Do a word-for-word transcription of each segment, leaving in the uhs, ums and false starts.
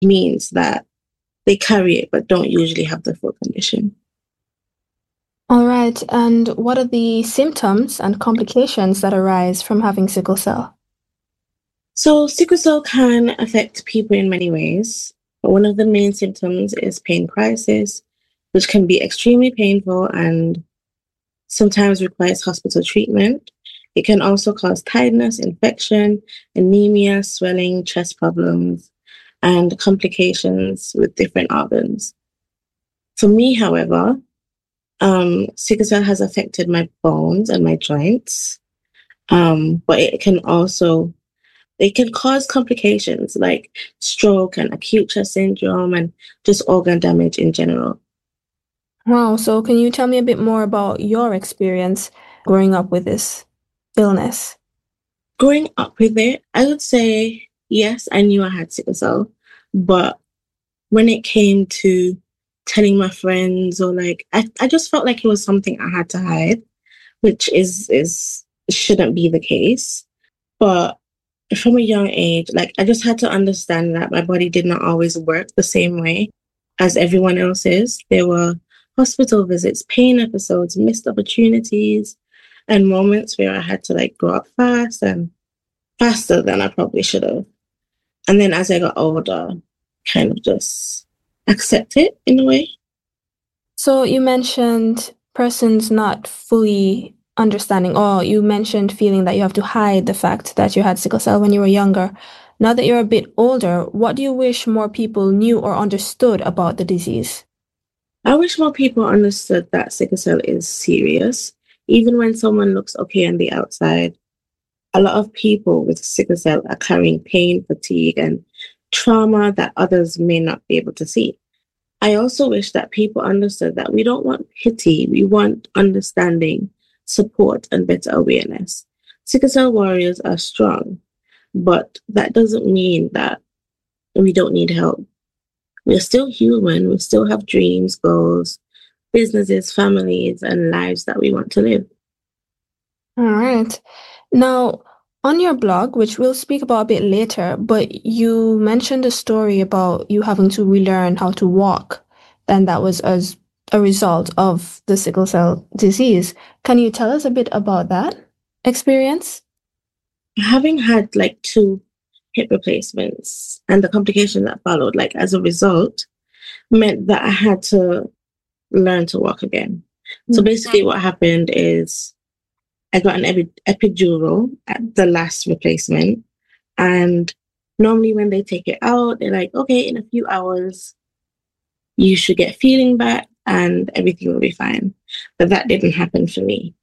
means that they carry it but don't usually have the full condition. All right. And what are the symptoms and complications that arise from having sickle cell? So, sickle cell can affect people in many ways. One of the main symptoms is pain crisis, which can be extremely painful and sometimes requires hospital treatment. It can also cause tiredness, infection, anemia, swelling, chest problems, and complications with different organs. For me, however, um, sickle cell has affected my bones and my joints, um, but it can also it can cause complications like stroke and acute chest syndrome and just organ damage in general. Wow. So can you tell me a bit more about your experience growing up with this illness? Growing up with it, I would say yes, I knew I had sickle cell, but when it came to telling my friends or like I, I just felt like it was something I had to hide, which is is shouldn't be the case. But from a young age, like I just had to understand that my body did not always work the same way as everyone else's. There were hospital visits, pain episodes, missed opportunities, and moments where I had to like grow up fast and faster than I probably should have. And then as I got older, kind of just accept it in a way. So you mentioned persons not fully understanding, or you mentioned feeling that you have to hide the fact that you had sickle cell when you were younger. Now that you're a bit older, what do you wish more people knew or understood about the disease? I wish more people understood that sickle cell is serious. Even when someone looks okay on the outside, a lot of people with sickle cell are carrying pain, fatigue, and trauma that others may not be able to see. I also wish that people understood that we don't want pity, we want understanding, support, and better awareness. Sickle cell warriors are strong, but that doesn't mean that we don't need help. We're still human, we still have dreams, goals, businesses, families, and lives that we want to live. All right. Now, on your blog, which we'll speak about a bit later, but you mentioned a story about you having to relearn how to walk, and that was as a result of the sickle cell disease. Can you tell us a bit about that experience? Having had like two hip replacements and the complication that followed, like as a result, meant that I had to learn to walk again. So basically, what happened is I got an epi- epidural at the last replacement. And normally, when they take it out, they're like, okay, in a few hours, you should get feeling back and everything will be fine. But that didn't happen for me.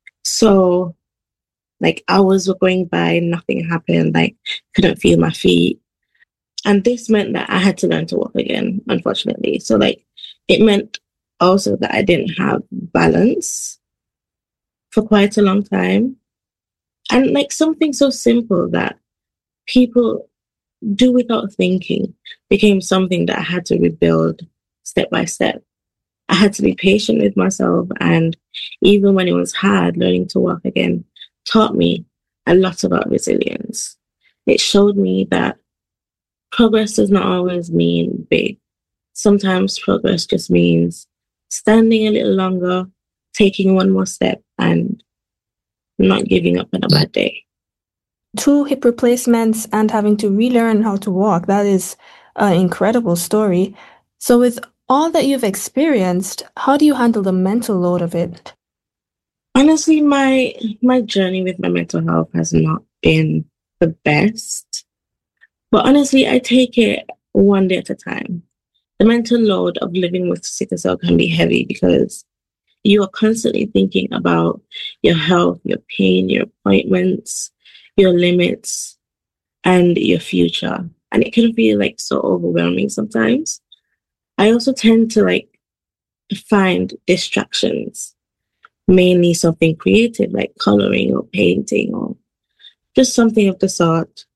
So, like, hours were going by, nothing happened, like, couldn't feel my feet. And this meant that I had to learn to walk again, unfortunately. So, like, it meant also that I didn't have balance for quite a long time. And like something so simple that people do without thinking became something that I had to rebuild step by step. I had to be patient with myself. And even when it was hard, learning to walk again taught me a lot about resilience. It showed me that progress does not always mean big. Sometimes progress just means standing a little longer, taking one more step, and not giving up on a bad day. Two hip replacements and having to relearn how to walk. That is an incredible story. So, with all that you've experienced, how do you handle the mental load of it? Honestly, my my journey with my mental health has not been the best. But honestly, I take it one day at a time. The mental load of living with sickle cell can be heavy because you are constantly thinking about your health, your pain, your appointments, your limits, and your future. And it can feel like so overwhelming sometimes. I also tend to like find distractions, mainly something creative like coloring or painting or just something of the sort.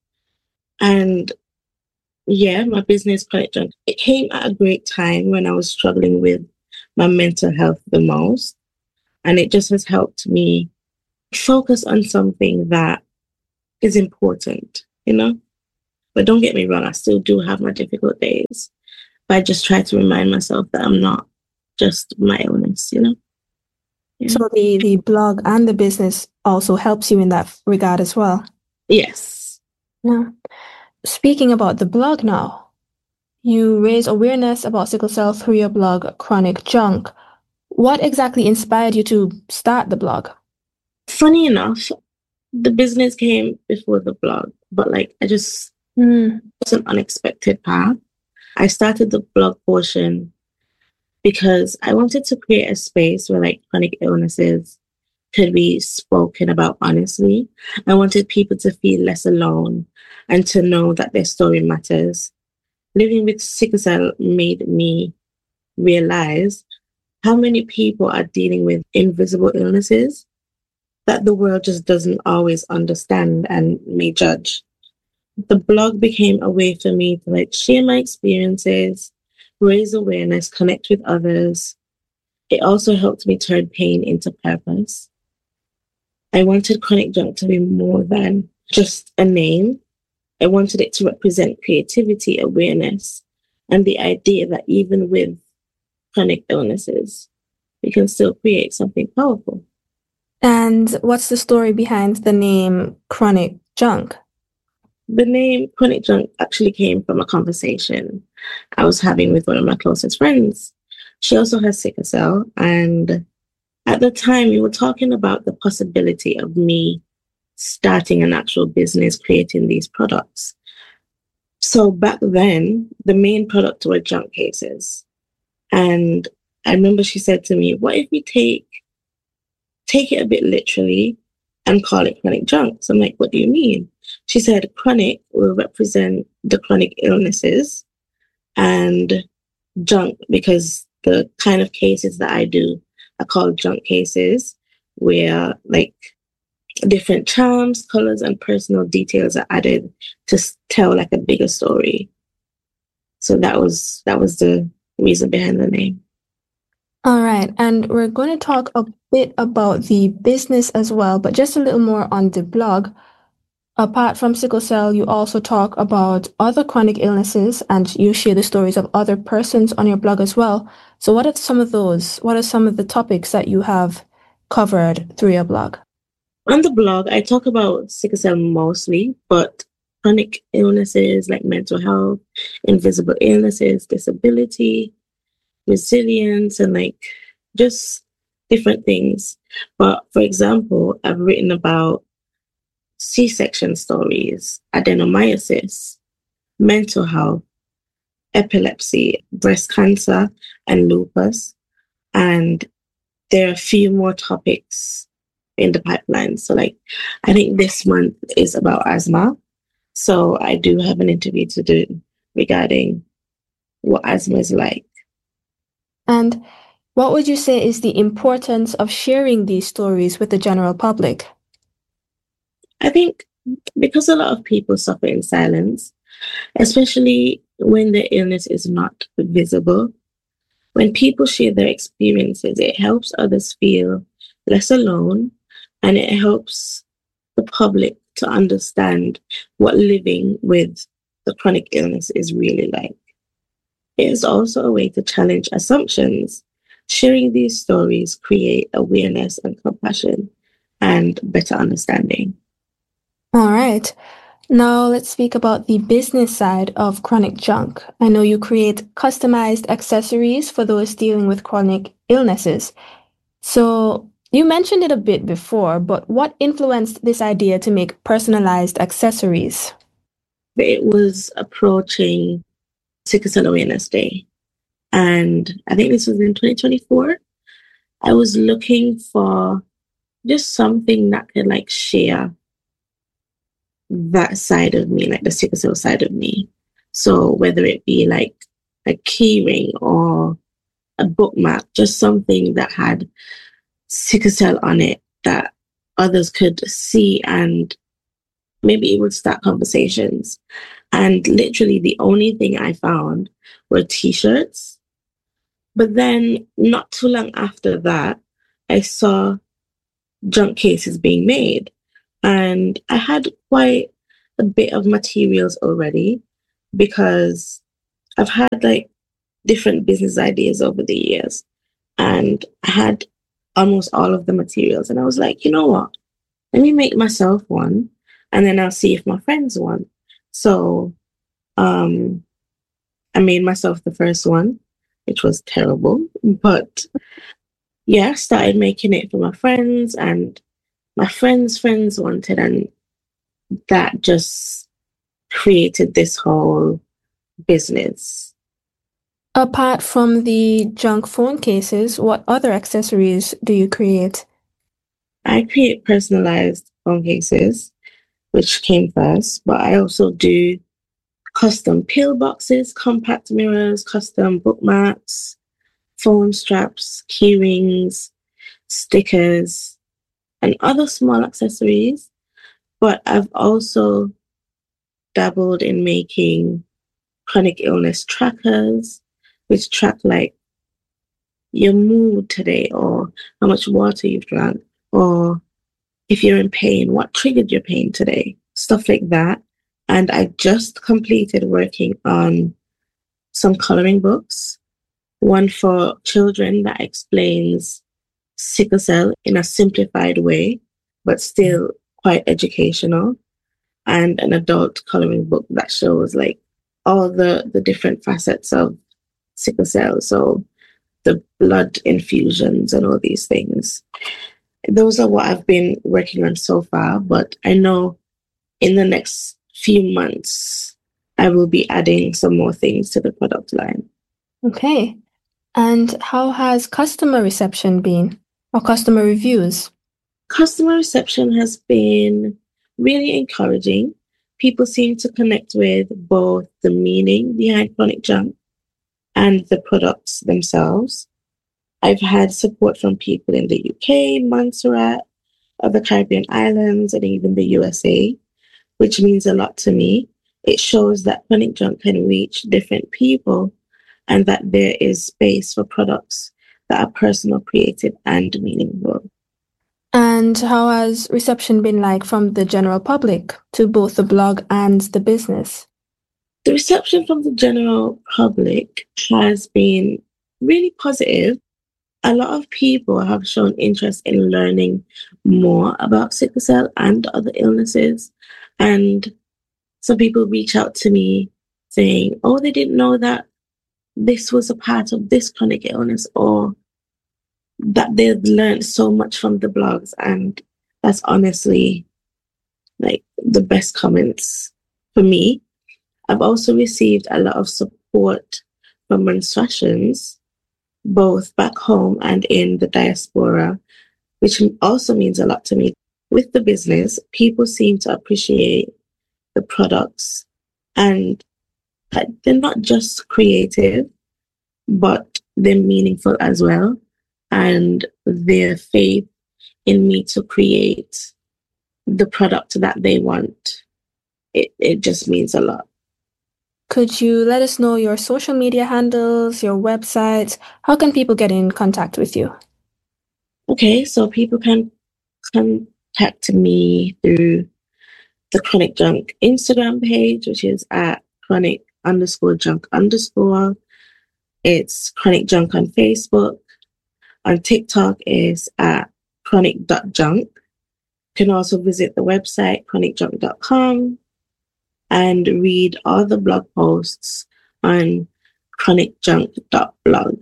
And yeah, my business project, it came at a great time when I was struggling with my mental health the most. And it just has helped me focus on something that is important, you know? But don't get me wrong, I still do have my difficult days. But I just try to remind myself that I'm not just my illness, you know? Yeah. So the, the blog and the business also helps you in that regard as well. Yes. Yeah. Speaking about the blog now, you raise awareness about sickle cell through your blog, Chronic Junk. What exactly inspired you to start the blog? Funny enough, the business came before the blog, but like I just, Mm. it's an unexpected path. I started the blog portion because I wanted to create a space where like chronic illnesses could be spoken about honestly. I wanted people to feel less alone and to know that their story matters. Living with sickle cell made me realize how many people are dealing with invisible illnesses that the world just doesn't always understand and may judge. The blog became a way for me to like share my experiences, raise awareness, connect with others. It also helped me turn pain into purpose. I wanted Chronic Junk to be more than just a name. I wanted it to represent creativity, awareness, and the idea that even with chronic illnesses, we can still create something powerful. And what's the story behind the name Chronic Junk? The name Chronic Junk actually came from a conversation I was having with one of my closest friends. She also has sickle cell, and at the time we were talking about the possibility of me starting an actual business creating these products. So back then, the main product were junk cases. And I remember she said to me, what if we take take it a bit literally and call it chronic junk? So I'm like, what do you mean? She said chronic will represent the chronic illnesses, and junk because the kind of cases that I do are called junk cases, where like different charms, colors, and personal details are added to tell like a bigger story. So that was that was the reason behind the name. All right, and we're going to talk a bit about the business as well, but just a little more on the blog. Apart from sickle cell, you also talk about other chronic illnesses and you share the stories of other persons on your blog as well. So what are some of those? What are some of the topics that you have covered through your blog? On the blog, I talk about sickle cell mostly, but chronic illnesses like mental health, invisible illnesses, disability, resilience, and like just different things. But for example, I've written about C-section stories, adenomyosis, mental health, epilepsy, breast cancer, and lupus. And there are a few more topics in the pipeline. So like, I think this month is about asthma. So I do have an interview to do regarding what asthma is like. And what would you say is the importance of sharing these stories with the general public? I think because a lot of people suffer in silence, especially when their illness is not visible, when people share their experiences, it helps others feel less alone, and it helps the public to understand what living with the chronic illness is really like. It is also a way to challenge assumptions. Sharing these stories create awareness and compassion and better understanding. All right. Now let's speak about the business side of Chronic Junk. I know you create customized accessories for those dealing with chronic illnesses. So you mentioned it a bit before, but what influenced this idea to make personalized accessories? It was approaching Sickle Cell Awareness Day. And I think this was in twenty twenty-four. I was looking for just something that could like share that side of me, like the sickle cell side of me. So whether it be like a key ring or a bookmark, just something that had sickle cell on it that others could see, and maybe it would start conversations. And literally the only thing I found were t-shirts. But then not too long after that, I saw junk cases being made. And I had quite a bit of materials already because I've had like different business ideas over the years, and I had almost all of the materials. And I was like, you know what? Let me make myself one, and then I'll see if my friends want. So um, I made myself the first one, which was terrible. But yeah, I started making it for my friends, and my friends' friends wanted, and that just created this whole business. Apart from the junk phone cases, what other accessories do you create? I create personalized phone cases, which came first, but I also do custom pill boxes, compact mirrors, custom bookmarks, phone straps, key rings, stickers, and other small accessories. But I've also dabbled in making chronic illness trackers, which track like your mood today, or how much water you've drank, or if you're in pain, what triggered your pain today, stuff like that. And I just completed working on some coloring books, one for children that explains sickle cell in a simplified way, but still quite educational, and an adult coloring book that shows like all the, the different facets of sickle cell. So the blood infusions and all these things. Those are what I've been working on so far, but I know in the next few months, I will be adding some more things to the product line. Okay. And how has customer reception been, or customer reviews? Customer reception has been really encouraging. People seem to connect with both the meaning behind chronic junk and the products themselves. I've had support from people in the U K, Montserrat, other Caribbean islands, and even the U S A, which means a lot to me. It shows that chronic junk can reach different people and that there is space for products that are personal, creative, and meaningful. And how has reception been like from the general public to both the blog and the business? The reception from the general public has been really positive. A lot of people have shown interest in learning more about sickle cell and other illnesses. And some people reach out to me saying, oh, they didn't know that this was a part of this chronic illness, or that they've learned so much from the blogs. And that's honestly like the best comments for me. I've also received a lot of support from menstruations, both back home and in the diaspora, which also means a lot to me. With the business, people seem to appreciate the products, and they're not just creative, but they're meaningful as well. And their faith in me to create the product that they want, it, it just means a lot. Could you let us know your social media handles, your websites? How can people get in contact with you? Okay, so people can contact me through the Chronic Junk Instagram page, which is at chronic underscore junk underscore. It's Chronic Junk on Facebook. On TikTok is at chronic dot junk. You can also visit the website chronic junk dot com and read all the blog posts on chronic junk dot blog.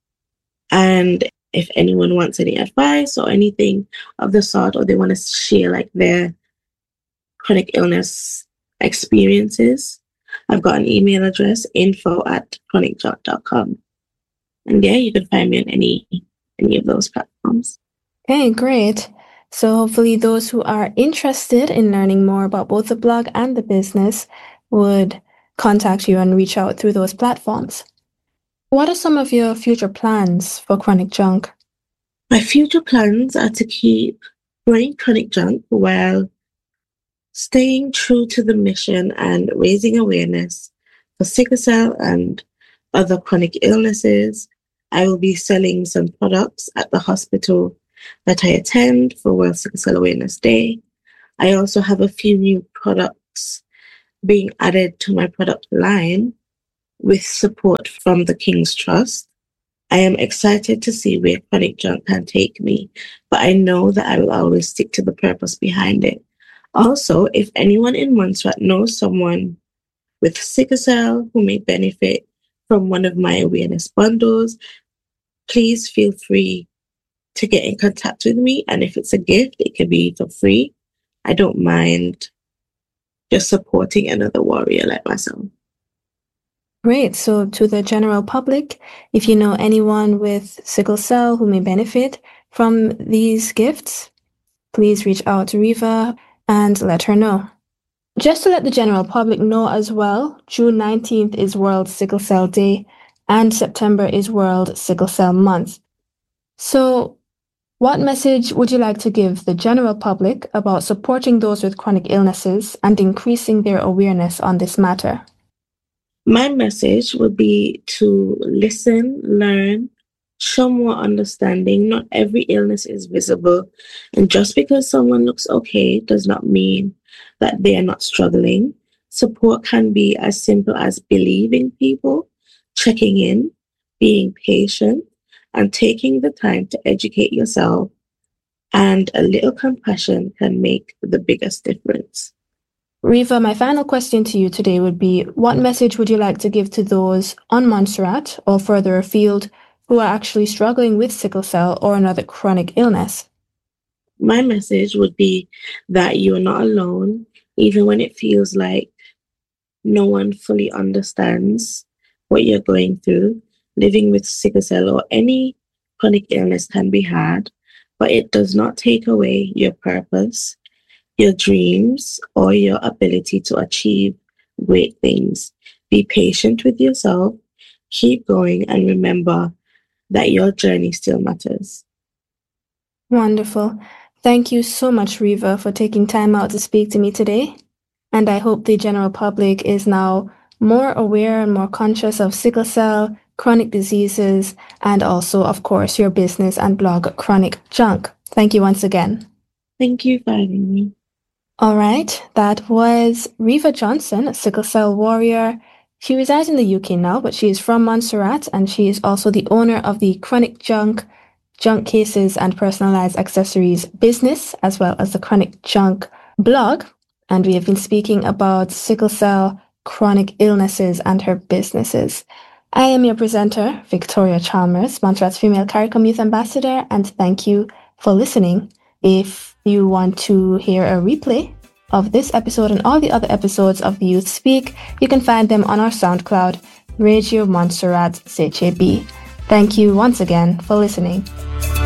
And if anyone wants any advice or anything of the sort, or they want to share like their chronic illness experiences, I've got an email address, info at chronic junk dot com. And yeah, you can find me on any any of those platforms. Okay, great. So hopefully those who are interested in learning more about both the blog and the business would contact you and reach out through those platforms. What are some of your future plans for Chronic Junk? My future plans are to keep growing Chronic Junk while staying true to the mission and raising awareness for sickle cell and other chronic illnesses. I will be selling some products at the hospital that I attend for World Sickle Cell Awareness Day. I also have a few new products products being added to my product line with support from the King's Trust. I am excited to see where Chronic Junk can take me, but I know that I will always stick to the purpose behind it. Also, if anyone in Montserrat knows someone with sickle cell who may benefit from one of my awareness bundles, please feel free to get in contact with me. And if it's a gift, it can be for free. I don't mind just supporting another warrior like myself. Great. So to the general public, if you know anyone with sickle cell who may benefit from these gifts, please reach out to Riva and let her know. Just to let the general public know as well, June nineteenth is World Sickle Cell Day and September is World Sickle Cell Month. So what message would you like to give the general public about supporting those with chronic illnesses and increasing their awareness on this matter? My message would be to listen, learn, show more understanding. Not every illness is visible. And just because someone looks okay does not mean that they are not struggling. Support can be as simple as believing people, checking in, being patient, and taking the time to educate yourself. And a little compassion can make the biggest difference. Riva, my final question to you today would be, what message would you like to give to those on Montserrat or further afield who are actually struggling with sickle cell or another chronic illness? My message would be that you are not alone, even when it feels like no one fully understands what you're going through. Living with sickle cell or any chronic illness can be hard, but it does not take away your purpose, your dreams, or your ability to achieve great things. Be patient with yourself, keep going, and remember that your journey still matters. Wonderful. Thank you so much, Riva, for taking time out to speak to me today. And I hope the general public is now more aware and more conscious of sickle cell, chronic diseases, and also, of course, your business and blog, Chronic Junk. Thank you once again. Thank you for having me. All right, that was Riva Johnson, a sickle cell warrior. She resides in the U K now, but she is from Montserrat, and she is also the owner of the Chronic Junk, Junk Cases and Personalized Accessories business, as well as the Chronic Junk blog. And we have been speaking about sickle cell, chronic illnesses, and her businesses. I am your presenter, Victoria Chalmers, Montserrat's Female CARICOM Youth Ambassador, and thank you for listening. If you want to hear a replay of this episode and all the other episodes of The Youth Speak, you can find them on our SoundCloud, Radio Montserrat C H A B. Thank you once again for listening.